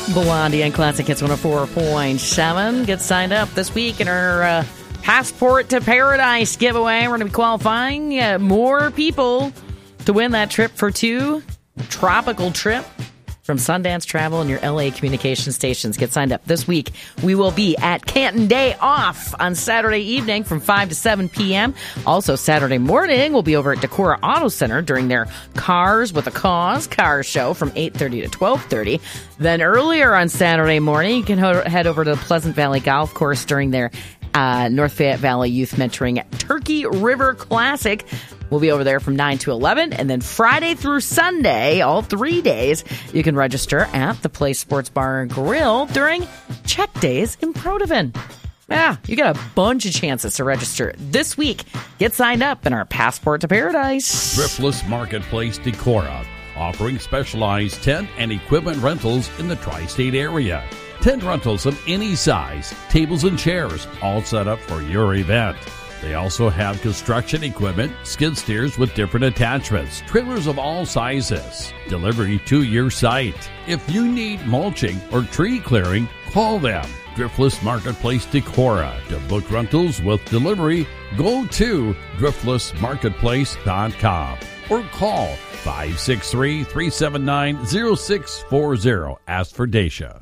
Blondie and Classic Hits 104.7. Get signed up this week in our Passport to Paradise giveaway. We're going to be qualifying more people to win that trip for two. Tropical trip from Sundance Travel and your LA communication stations. Get signed up this week. We will be at Canton Day Off on Saturday evening from 5 to 7 p.m. Also, Saturday morning, we'll be over at Decorah Auto Center during their Cars with a Cause car show from 8:30 to 12:30. Then earlier on Saturday morning, you can head over to the Pleasant Valley Golf Course during their North Fayette Valley Youth Mentoring Turkey River Classic. We'll be over there from 9 to 11. And then Friday through Sunday, all 3 days, you can register at the Place Sports Bar and Grill during Check Days in Protivin. Yeah, you got a bunch of chances to register this week. Get signed up in our Passport to Paradise. Driftless Marketplace Decorah, offering specialized tent and equipment rentals in the tri-state area. Tent rentals of any size, tables and chairs, all set up for your event. They also have construction equipment, skid steers with different attachments, trailers of all sizes, delivery to your site. If you need mulching or tree clearing, call them. Driftless Marketplace Decorah. To book rentals with delivery, go to driftlessmarketplace.com or call 563-379-0640. Ask for Dacia.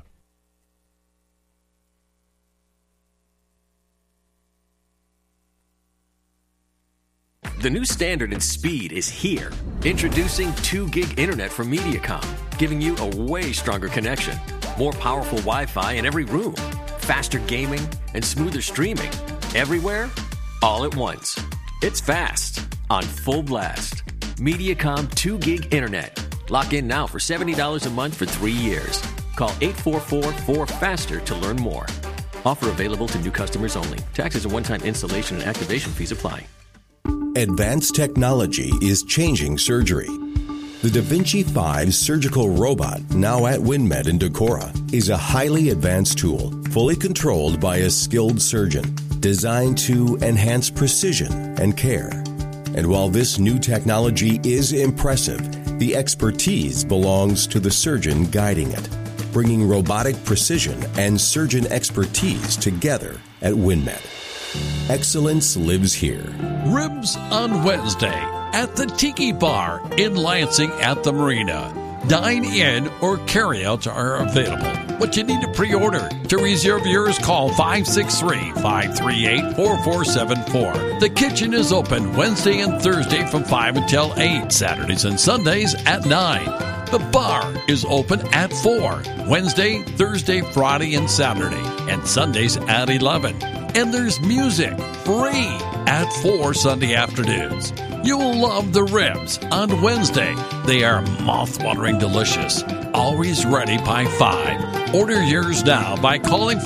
The new standard in speed is here. Introducing 2 gig internet from Mediacom, giving you a way stronger connection, more powerful Wi-Fi in every room, faster gaming, and smoother streaming. Everywhere, all at once. It's fast, on full blast. Mediacom 2 gig internet. Lock in now for $70 a month for 3 years. Call 844-4FASTER to learn more. Offer available to new customers only. Taxes and one-time installation and activation fees apply. Advanced technology is changing surgery. The Da Vinci 5 surgical robot, now at WinMed in Decorah, is a highly advanced tool, fully controlled by a skilled surgeon, designed to enhance precision and care. And while this new technology is impressive, the expertise belongs to the surgeon guiding it, bringing robotic precision and surgeon expertise together at WinMed. Excellence lives here. Ribs on Wednesday at the Tiki Bar in Lansing at the Marina. Dine-in or carry-outs are available, but you need to pre-order. To reserve yours, call 563-538-4474. The kitchen is open Wednesday and Thursday from 5 until 8, Saturdays and Sundays at 9. The bar is open at 4, Wednesday, Thursday, Friday, and Saturday, and Sundays at 11. And there's music, free, at 4 Sunday afternoons. You'll love the ribs on Wednesday. They are mouth-watering delicious, always ready by 5. Order yours now by calling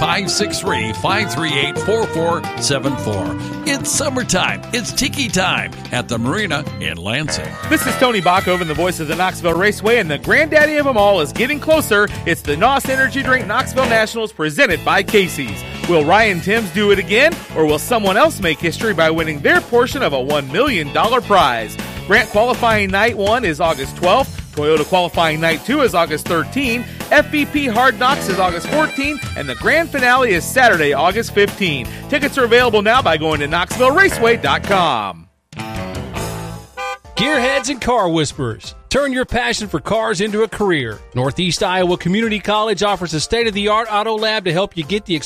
563-538-4474. It's summertime. It's tiki time at the Marina in Lansing. This is Tony Bachhoven, the voice of the Knoxville Raceway, and the granddaddy of them all is getting closer. It's the NOS Energy Drink Knoxville Nationals presented by Casey's. Will Ryan Timms do it again, or will someone else make history by winning their portion of a $1 million prize? Grant Qualifying Night 1 is August 12th. Toyota Qualifying Night 2 is August 13th. FVP Hard Knocks is August 14th. And the grand finale is Saturday, August 15th. Tickets are available now by going to KnoxvilleRaceway.com. Gearheads and car whisperers. Turn your passion for cars into a career. Northeast Iowa Community College offers a state-of-the-art auto lab to help you get the